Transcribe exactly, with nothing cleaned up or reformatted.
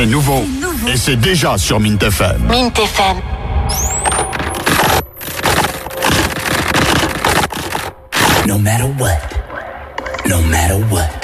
C'est nouveau. nouveau. Et c'est déjà sur Mint F M. Mint F M. No matter what, no matter what.